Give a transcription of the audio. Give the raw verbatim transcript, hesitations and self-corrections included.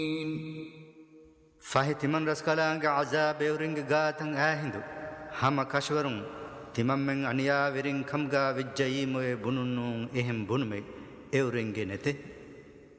فاهي تمن رسكالانغ عذاب يورنغ غاتن آهندو هما كشورون تمن من أنيا ورين خمغا وجاي موي بنونون إهم بنمي يورنغ نته